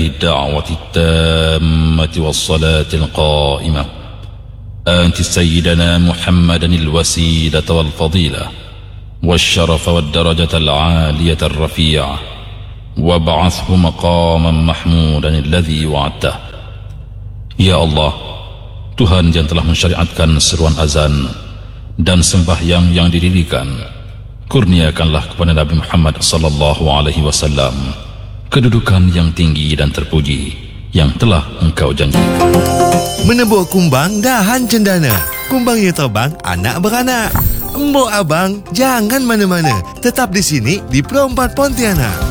الدعوة التامة والصلاة القائمة آت سيدنا محمدا الوسيلة والفضيلة والشرف والدرجة العالية الرفيعة وابعثه مقاما محمودا الذي وعدته. Ya Allah, Tuhan yang telah mensyariatkan seruan azan dan sembahyang yang didirikan, kurniakanlah kepada Nabi Muhammad sallallahu alaihi wasallam kedudukan yang tinggi dan terpuji yang telah Engkau janjikan. Menebuk kumbang dahan cendana, kumbangnya terbang anak beranak. Embok abang, jangan mana-mana, tetap di sini di Pro 4 Pontianak.